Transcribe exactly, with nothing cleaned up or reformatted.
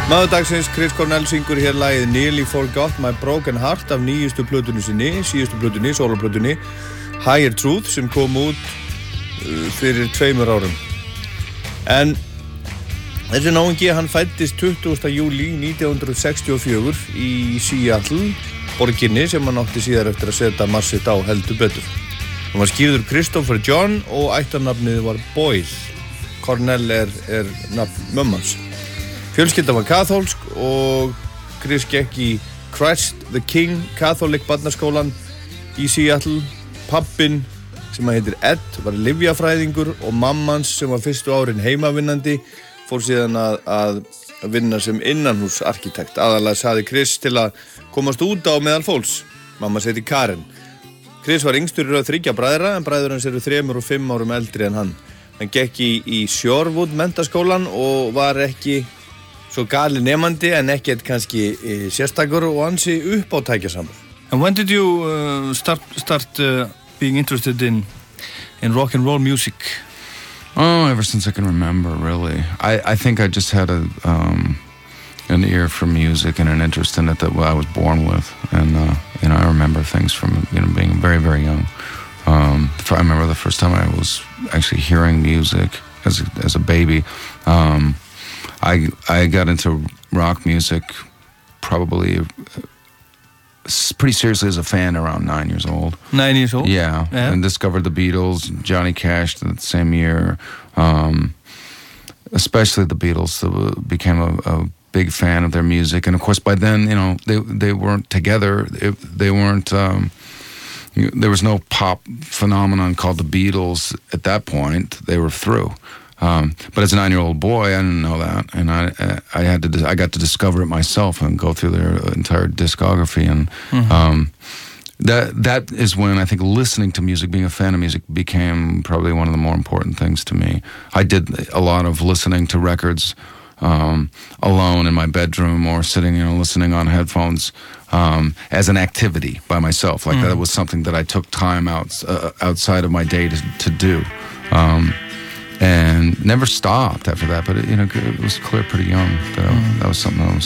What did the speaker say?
Maður dagsins, Chris Cornell syngur hér lagið Nearly Forgot My Broken Heart af nýjustu plötunni sinni, síðustu plötunni, soloplötunni Higher Truth sem kom út uh, fyrir tveimur árum. En þessi náungi, hann fæddist tuttugasta júlí nítján hundruð sextíu og fjögur í Seattle, borginni sem hann átti síðar eftir að setja marsitt á heldur betur. Hann var skírður Christopher John og ættarnafnið var Boyle. Cornell er, er nafn mömmans. Fjölskyldan var kaþólsk og Chris gekk í Christ the King Catholic barnaskólan í Seattle. Pappinn, sem heitir Ed, var lyfjafræðingur og mammans, sem var fyrstu árin heimavinnandi, fór síðan að, að vinna sem innanhúsarkitekt. Aðalega saði Chris til að komast út á meðal fólks. Mamma heiti Karen. Chris var yngstur í röð þriggja bræðra, en bræður hans eru þremur og fimm árum eldri en hann. Hann gekk í, í Shorewood menntaskólan og var ekki svo gali nemandi, en ekkert kannski sérstakur og ansi uppátækjasamur. And when did you uh, start start uh, being interested in in rock and roll music? Oh, ever since I can remember, really. I, I think I just had a um, an ear for music and an interest in it that I was born with, and uh, you know, I remember things from you know being very very young. Um, I remember the first time I was actually hearing music as a, as a baby. Um, I I got into rock music probably pretty seriously as a fan around nine years old. Nine years old? Yeah, yeah. And discovered the Beatles, Johnny Cash that same year. Um, especially the Beatles, uh, became a, a big fan of their music. And of course, by then, you know, they they weren't together. It, they weren't. Um, there was no pop phenomenon called the Beatles at that point. They were through. Um, but as a nine-year-old boy, I didn't know that, and I I had to I got to discover it myself and go through their entire discography, and mm-hmm. um, that that is when I think listening to music, being a fan of music, became probably one of the more important things to me. I did a lot of listening to records um, alone in my bedroom, or sitting, you know, listening on headphones um, as an activity by myself. Like mm-hmm. that was something that I took time out uh, outside of my day to to do. Um, And never stopped after that, but it, you know, it was clear pretty young that I, that was something I was